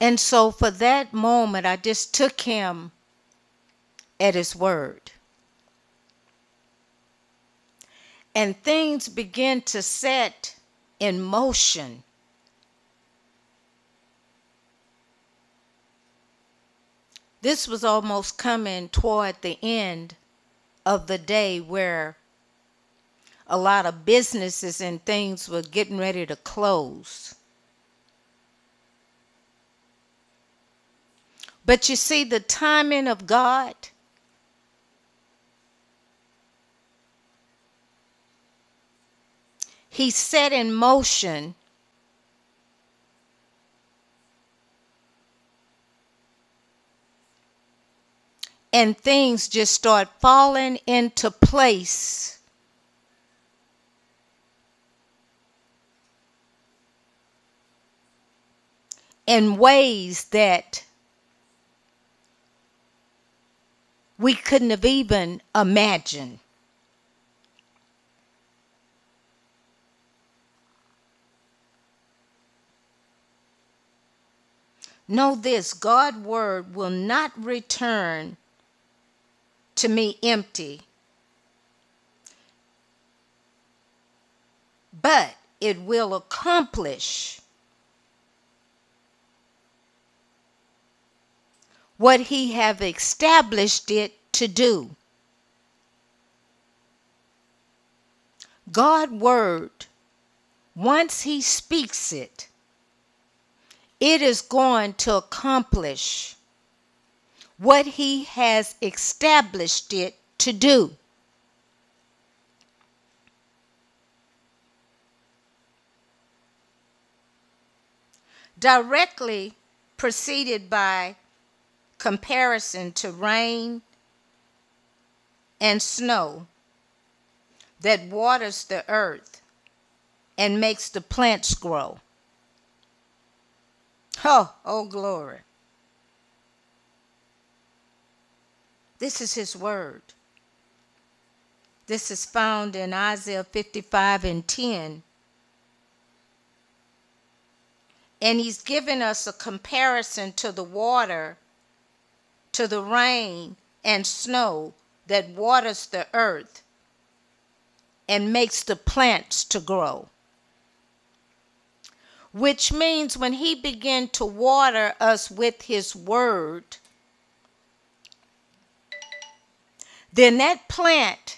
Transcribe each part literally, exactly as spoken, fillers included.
And so for that moment, I just took him at his word. And things began to set in motion. This was almost coming toward the end of the day where a lot of businesses and things were getting ready to close. But you see, the timing of God, he set in motion and things just start falling into place. In ways that we couldn't have even imagined. Know this, God's word will not return to me empty, but it will accomplish what he have established it to do. God's word, once he speaks it, it is going to accomplish what he has established it to do. Directly preceded by comparison to rain and snow that waters the earth and makes the plants grow. Oh, oh glory. This is his word. This is found in Isaiah fifty-five and ten. And he's given us a comparison to the water, to the rain and snow that waters the earth and makes the plants to grow. Which means when he began to water us with his word, then that plant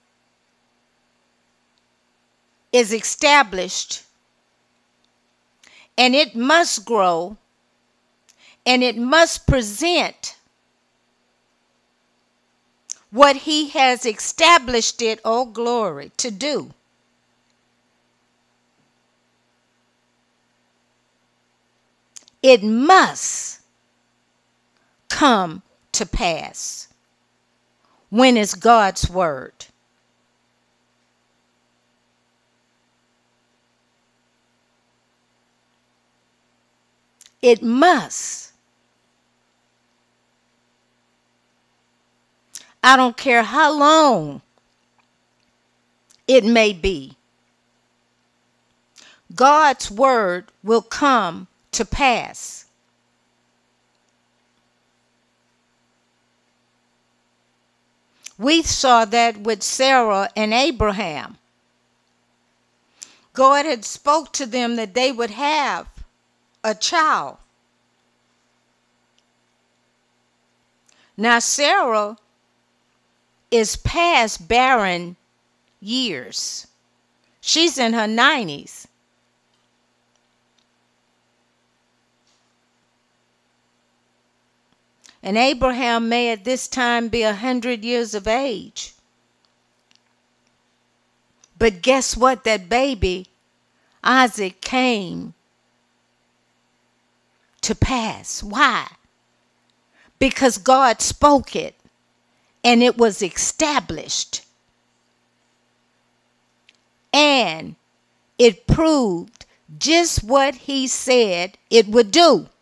is established and it must grow and it must present what he has established it, oh glory, to do. It must come to pass when it's God's word. It must. I don't care how long it may be. God's word will come to pass. We saw that with Sarah and Abraham. God had spoke to them that they would have a child. Now Sarah is past barren years. She's in her nineties. And Abraham may at this time be a hundred years of age. But guess what? That baby, Isaac, came to pass. Why? Because God spoke it and it was established. And it proved just what he said it would do.